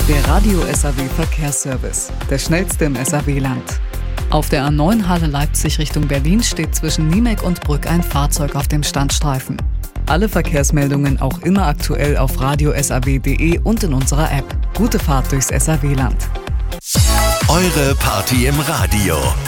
Der Radio SAW Verkehrsservice, der schnellste im SAW-Land. Auf der A9 Halle Leipzig Richtung Berlin steht zwischen Niemek und Brück ein Fahrzeug auf dem Standstreifen. Alle Verkehrsmeldungen auch immer aktuell auf radiosaw.de und in unserer App. Gute Fahrt durchs SAW-Land. Eure Party im Radio.